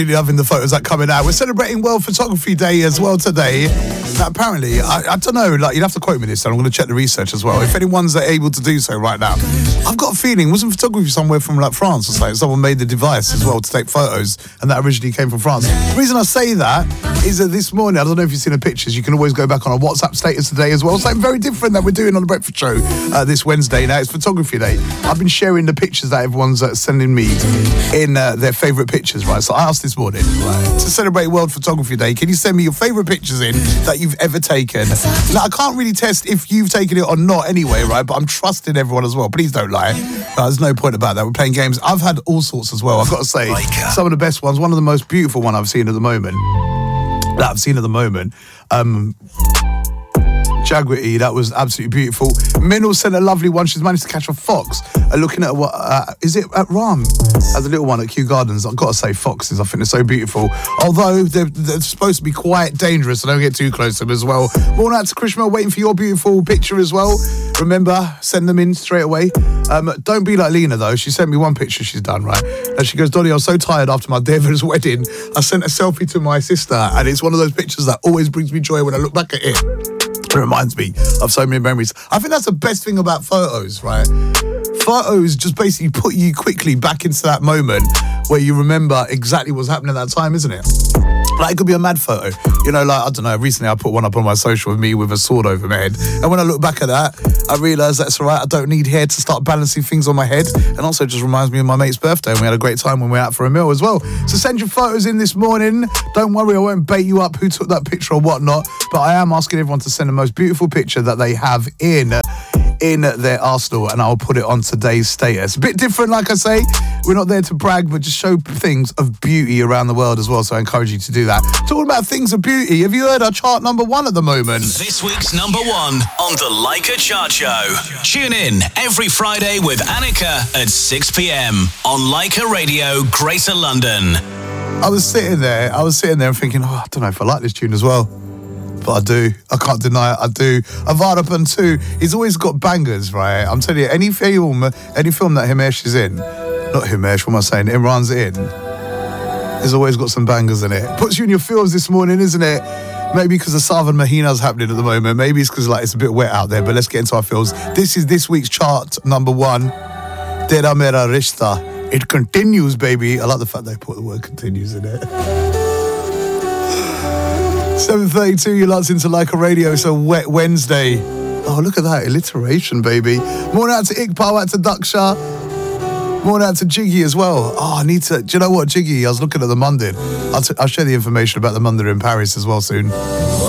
Really loving the photos that coming out. We're celebrating World Photography Day as well today. Now, apparently, I don't know, like, you'd have to quote me this, and I'm going to check the research as well. If anyone's able to do so right now, I've got a feeling, wasn't photography somewhere from like France or something? Someone made the device as well to take photos, and that originally came from France. The reason I say that is that this morning, I don't know if you've seen the pictures, you can always go back on our WhatsApp status today as well. Something very different that we're doing on the Breakfast Show this Wednesday. Now, it's Photography Day. I've been sharing the pictures that everyone's sending me in their favourite pictures, right? So I asked this morning, to celebrate World Photography Day, can you send me your favourite pictures in that you've ever taken? Now, I can't really test if you've taken it or not anyway, right? But I'm trusting everyone as well. Please don't lie. There's no point about that. We're playing games. I've had all sorts as well. I've got to say, some of the best ones. One of the most beautiful one I've seen at the moment. Jaguar, that was absolutely beautiful. Minnow sent a lovely one. She's managed to catch a fox. Looking at what is it at Ram? As a little one at Kew Gardens. I've got to say, foxes, I think they're so beautiful. Although they're supposed to be quite dangerous, so don't get too close to them as well. Morning out to Krishma, waiting for your beautiful picture as well. Remember, send them in straight away. Don't be like Lena though. She sent me one picture she's done, right? And she goes, Donny, I was so tired after my Deva's wedding. I sent a selfie to my sister, and it's one of those pictures that always brings me joy when I look back at it. It reminds me of so many memories. I think that's the best thing about photos, right? Photos just basically put you quickly back into that moment where you remember exactly what's happening at that time, isn't it? Like, it could be a mad photo. You know, like, I don't know, recently I put one up on my social of me with a sword over my head. And when I look back at that, I realise that's all right. I don't need hair to start balancing things on my head. And also just reminds me of my mate's birthday, and we had a great time when we were out for a meal as well. So send your photos in this morning. Don't worry, I won't bait you up who took that picture or whatnot. But I am asking everyone to send the most beautiful picture that they have in their arsenal, and I'll put it on today's status. A bit different, like I say. We're not there to brag, but just show things of beauty around the world as well, so I encourage you to do that. Talking about things of beauty, have you heard our chart number one at the moment? This week's number one on the Leica Chart Show. Tune in every Friday with Annika at 6 p.m. on Leica Radio, Greater London. I was sitting there and thinking, I don't know if I like this tune as well. But I do. I can't deny it. I do. Avadapan too. He's always got bangers, right? I'm telling you, any film that Himesh is in, not Himesh, what am I saying? Imran's in, he's always got some bangers in it. Puts you in your feels this morning, isn't it? Maybe because the Savan Mahina's happening at the moment. Maybe it's because it's a bit wet out there, but let's get into our feels. This is this week's chart number one. Tera Mera Rishta. It continues, baby. I like the fact they put the word continues in it. 7:32, you're locked into Leica Radio. It's a wet Wednesday. Oh, look at that alliteration, baby. Morning out to Iqbal, out to Daksha. Morning out to Jiggy as well. Oh, I need to. Do you know what, Jiggy? I was looking at the Mundir. I'll share the information about the Mundir in Paris as well soon.